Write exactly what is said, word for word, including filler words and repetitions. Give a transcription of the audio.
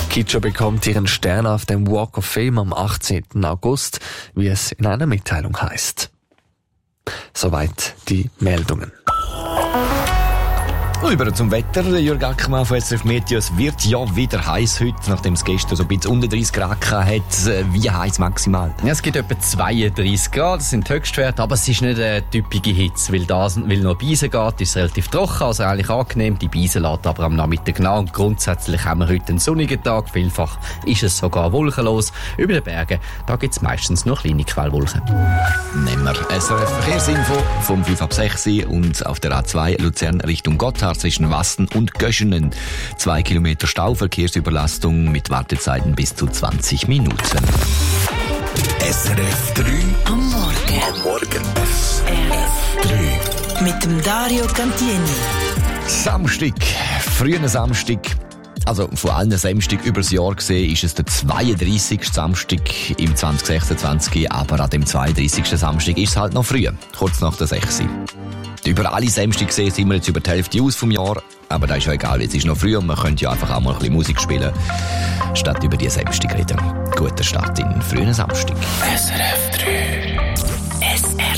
Kitscher bekommt ihren Stern auf dem Walk of Fame am achtzehnten August, wie es in einer Mitteilung heißt. Soweit die Meldungen. Über zum Wetter, Jürg Ackermann von S R F Meteo. Es wird ja wieder heiß heute, nachdem es gestern so ein bisschen unter dreißig Grad hat. Wie heiß maximal? Ja, es gibt etwa zweiunddreißig Grad, das sind die Höchstwerte, aber es ist nicht eine typische Hitze, weil da weil noch Beisen geht, ist es relativ trocken, also eigentlich angenehm. Die Beisen lässt aber am Nachmittag nach und grundsätzlich haben wir heute einen sonnigen Tag. Vielfach ist es sogar wolkenlos. Über den Bergen, da gibt es meistens noch kleine Quellwolken. Nehmen wir S R F Verkehrsinfo vom fünf ab sechs und auf der A zwei Luzern Richtung Gotthard zwischen Wassen und Göschenen. Zwei Kilometer Stau, Verkehrsüberlastung mit Wartezeiten bis zu zwanzig Minuten. S R F drei am Morgen. Am Morgen. S R F drei. Mit dem Dario Cantieni. Samstag, frühen Samstag. Also von allen Samstag übers Jahr gesehen ist es der zweiunddreissigste Samstag im zwanzig sechsundzwanzig, aber an dem zweiunddreissigsten Samstag ist es halt noch früh, kurz nach der sechs. Über alle Samstag gesehen sind wir jetzt über die Hälfte aus vom Jahr, aber das ist ja egal, es ist noch früh und man könnte ja einfach auch mal ein bisschen Musik spielen, statt über die Samstag reden. Guter Start in den frühen Samstag. S R F drei. S R F